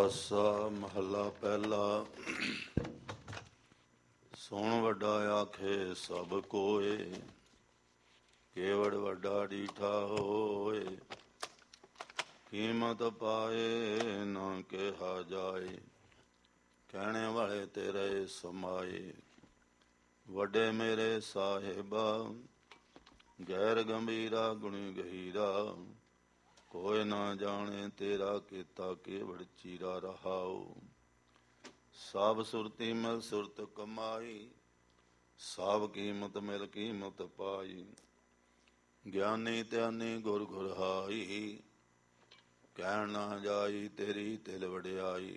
ਆਸਾ ਮਹੱਲਾ ਪਹਿਲਾ। ਸੁਣ ਵੱਡਾ ਆਖੇ ਸਭ ਕੋਏ, ਕੇਵੜ ਵੱਡਾ ਡੀਠਾ ਹੋਏ। ਕੀਮਤ ਪਾਏ ਨਾ ਕਿਹਾ ਜਾਏ, ਕਹਿਣੇ ਵਾਲੇ ਤੇਰੇ ਸਮਾਏ। ਵੱਡੇ ਮੇਰੇ ਸਾਹਿਬਾ, ਗੈਰ ਗੰਭੀਰਾ ਗੁਣੀ ਗਹੀਰਾ। ਕੋਈ ਨਾ ਜਾਣੇ ਤੇਰਾ ਕੀਤਾ ਕੇਵੜ ਚੀਰਾ ਰਹਾਓ। ਸਭ ਸੁਰਤੀ ਮਿਲ ਸੁਰਤ ਕਮਾਈ, ਸਭ ਕੀਮਤ ਮਿਲ ਕੀਮਤ ਪਾਈ। ਗਿਆਨੀ ਧਿਆਨੀ ਗੁਰ ਗੁਰਹਾਈ, ਕਹਿਣ ਨਾ ਜਾਈ ਤੇਰੀ ਤਿਲ ਵਡਿਆਈ।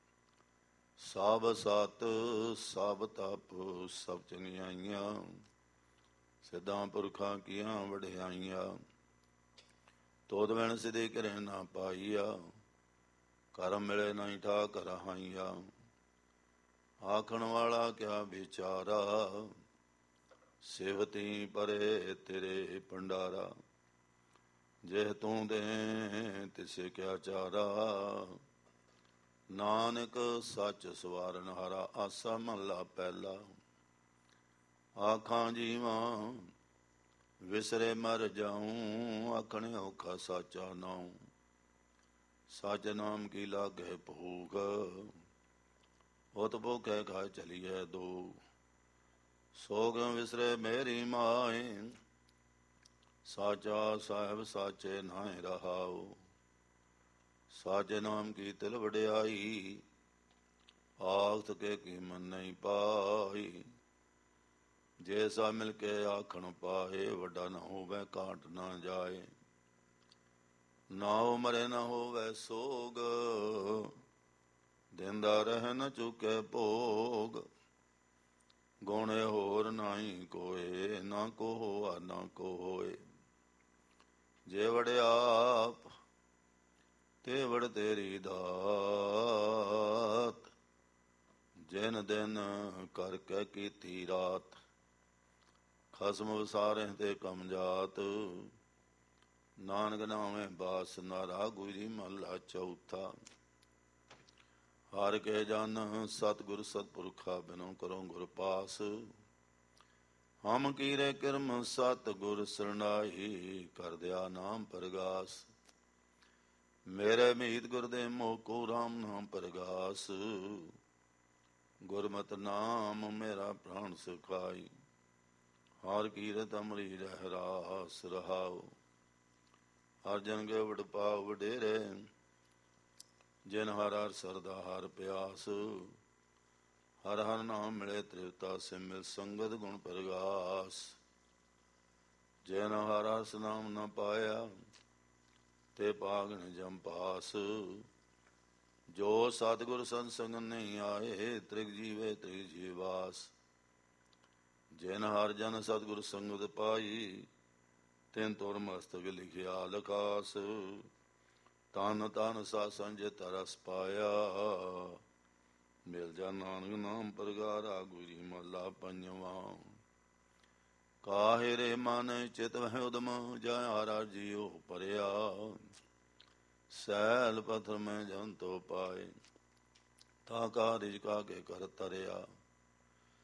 ਸਭ ਸਤ ਸਭ ਤਪ ਸਭ ਚੰਗਿਆਈਆਂ, ਸਿੱਧਾਂ ਪੁਰਖਾਂ ਕੀਆਂ ਵਡਿਆਈਆਂ। ਤੋਦ ਬਿਨ ਸਿਧੀ ਕਰੇ ਨਾ ਪਾਈਆ, ਕਰਮ ਮਿਲੇ ਨਹੀਂ ਠਾਕ ਰਹਾਈਆ। ਆਖਣ ਵਾਲਾ ਕਿਆ ਵਿਚਾਰਾ, ਸਿਵਤੀ ਪਰੇ ਤੇਰੇ ਭੰਡਾਰਾ। ਜੇ ਤੂੰ ਦੇ ਤਿਸੇ ਕਿਆ ਚਾਰਾ, ਨਾਨਕ ਸੱਚ ਸਵਾਰਨ ਹਾਰਾ। ਆਸਾ ਮਹੱਲਾ ਪਹਿਲਾ। ਆਖਾਂ ਜੀਵਾਂ ਵਿਸਰੇ ਮਰ ਜਾਊਂ, ਆਖਣੇ ਔਖਾ ਸਾਚਾ ਨਾਉ। ਸੱਚ ਨਾਮ ਕੀ ਲਾਗੇ ਭੂਖ, ਉਤ ਭੁਖੇ ਖਾਏ ਚਲੀਏ ਦੂ। ਸੋ ਕਿਉ ਵਿਸਰੇ ਮੇਰੀ ਮਾਏ, ਸਾਚਾ ਸਾਹਿਬ ਸਾਚੇ ਨਾਏ ਰਹਾਉ। ਸਾਚੇ ਨਾਮ ਕੀ ਤਿਲ ਵਡਿਆਈ, ਆਖਤ ਕੇ ਕੀਮਤ ਨਹੀਂ ਪਾਈ। ਜੇ ਸਾ ਮਿਲ ਕੇ ਆਖਣ ਪਾਏ, ਵੱਡਾ ਨਾ ਹੋਵੇ ਕਾਟ ਨਾ ਜਾਏ। ਨਾ ਉਮਰੇ ਨਾ ਹੋਵੇ ਸੋਗ, ਦਿੰਦਾ ਰਹਿ ਨ ਚੁੱਕੇ ਭੋਗ। ਗੁਣੇ ਹੋਰ ਨਾਹੀ ਕੋਏ, ਨਾ ਕੋ ਹੋਆ ਨਾ ਕੋ ਹੋਏ। ਜੇ ਵੜਿਆਪ ਤੇ ਵੜ ਤੇਰੀ ਦਾਤ, ਜਿਨ ਦਿਨ ਕਰਕੇ ਕੀਤੀ ਰਾਤ। ਖਸਮ ਵਸਾਰੇ ਤੇ ਕਮ ਜਾਤ, ਨਾਨਕ ਨਾਵੇਂ ਬਾਸ ਨਾਰਾ। ਗੁਰੀ ਮਹੱਲਾ ਚੌਥਾ। ਹਰ ਕੇ ਜਨ ਸਤਿਗੁਰ ਸਤਿਪੁਰਖਾ, ਬਿਨੋ ਕਰੋ ਗੁਰ ਪਾਸ। ਹਮ ਕੀਰੇ ਕਿਰਮ ਸਤਿਗੁਰ ਸਰਨਾਈ, ਕਰ ਦਿਆ ਨਾਮ ਪਰਗਾਸ। ਮੇਰੇ ਮੀਤ ਗੁਰਦੇ ਮੋਹ ਕੋ ਰਾਮ ਨਾਮ ਪਰਗਾਸ। ਗੁਰਮਤਿ ਨਾਮ ਮੇਰਾ ਪ੍ਰਾਣ ਸੁਖਾਈ, ਹਰ ਕੀਰਤ ਅਮਰੀ ਰਹਿ ਰਾਸ ਰਹਾਉ। ਹਰ ਜਨ ਕੇ ਵਡ ਪਾਉ ਵਡੇਰੇ, ਜਿਨ ਹਰ ਹਰ ਸਰਦਾ ਹਰ ਪਿਆਸ। ਹਰ ਹਰ ਨਾਮ ਮਿਲੇ ਤ੍ਰਿਵਤਾ, ਸਿਮਿਲ ਸੰਗਤ ਗੁਣ ਪਰਗਾਸ। ਜਿਨ ਹਰ ਹਸ ਨਾਮ ਨ ਪਾਇਆ, ਤੇ ਪਾਗਨ ਜਮ ਪਾਸ। ਜੋ ਸਤਿਗੁਰ ਸੰਗ ਸੰਗ ਨਹੀਂ ਆਏ, ਤ੍ਰਿਗ ਜੀਵੇ ਤ੍ਰਿਗ ਜੀਵਾਸ। ਜਿਨ ਹਰ ਜਨ ਸਤਿਗੁਰ ਸੰਗਤ ਪਾਈ, ਤਿਨ ਤੁਰ ਮਸਤਕ ਲਿਖਿਆ ਲਖਾਸ। ਤਨ ਤਨ ਸਾ ਸੰਜਿਤ ਰਸ ਪਾਇਆ, ਮਿਲ ਜਾ ਨਾਨਕ ਨਾਮ ਪਰਗਾਰਾ। ਗੁਰੀ ਮਹੱਲਾ ਪੰਜਵਾਂ। ਕਾਹੇ ਰੇ ਮਨ ਚਿਤ ਵਹਿ ਉਦਮ, ਜੈ ਹਰ ਹਰ ਜੀਉ ਭਰਿਆ। ਸੈਲ ਪੱਥਰ ਮੈਂ ਜਨ ਤੋ ਪਾਏ, ਤਾ ਕਾ ਰਿਜ ਕਾ ਕੇ ਕਰ ਤਰਿਆ।